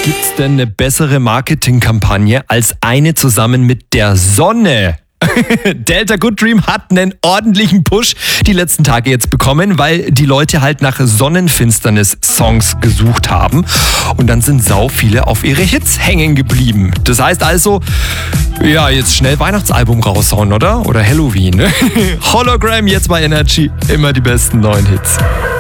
Gibt's denn eine bessere Marketingkampagne als eine zusammen mit der Sonne? Delta Good Dream hat einen ordentlichen Push die letzten Tage jetzt bekommen, weil die Leute halt nach Sonnenfinsternis-Songs gesucht haben. Und dann sind sau viele auf ihre Hits hängen geblieben. Das heißt also, ja, jetzt schnell Weihnachtsalbum raushauen, oder? Oder Halloween. Hologram jetzt bei Energy. Immer die besten neuen Hits.